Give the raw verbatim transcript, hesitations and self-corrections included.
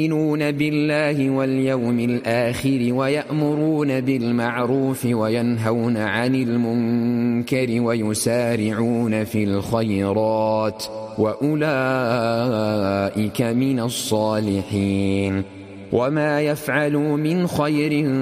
يؤمنون بالله واليوم الآخر ويأمرون بالمعروف وينهون عن المنكر ويسارعون في الخيرات وأولئك من الصالحين وما يفعلوا من خير